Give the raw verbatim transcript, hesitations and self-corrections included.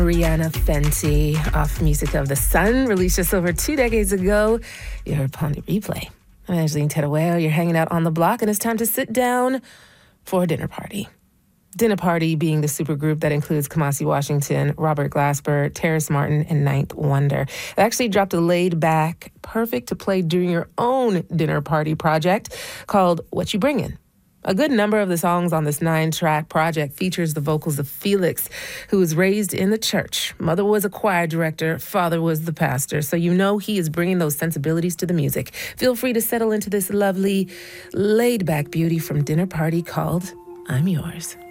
Rihanna Fenty off Music of the Sun, released just over two decades ago. You heard Pony Replay. I'm Angeline Teruel. You're hanging out on the block, and it's time to sit down for a dinner party. Dinner Party being the supergroup that includes Kamasi Washington, Robert Glasper, Terrace Martin, and Ninth Wonder. They actually dropped a laid-back, perfect to play during your own dinner party project called What You Bringin'. A good number of the songs on this nine-track project features the vocals of Felix, who was raised in the church. Mother was a choir director, father was the pastor, so you know he is bringing those sensibilities to the music. Feel free to settle into this lovely, laid-back beauty from Dinner Party called I'm Yours.